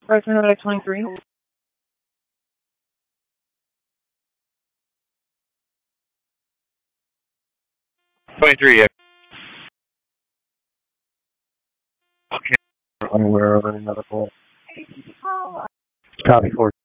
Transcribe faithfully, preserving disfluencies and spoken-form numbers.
Resident Evil twenty-three. twenty-three, yeah. Okay. Unaware of any medical. Copy, four.